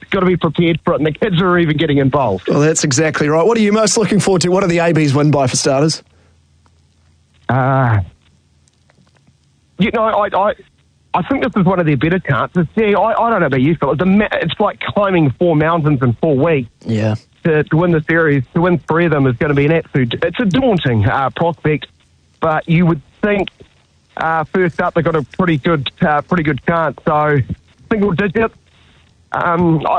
got to be prepared for it, and the kids are even getting involved. Well, that's exactly right. What are you most looking forward to? What do the ABs win by, for starters? I think this is one of their better chances. Yeah, I don't know about you, Phil. It's like climbing 4 mountains in 4 weeks. Yeah. To win the series, to win 3 of them is going to be it's a daunting prospect, but you would think first up they've got a pretty good chance. So single digits.